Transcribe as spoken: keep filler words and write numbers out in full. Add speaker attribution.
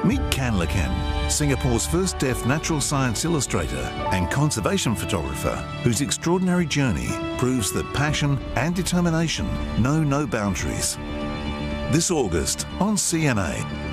Speaker 1: Meet Can Le Can, Singapore's first deaf natural science illustrator and conservation photographer, whose extraordinary journey proves that passion and determination know no boundaries. This August on C N A.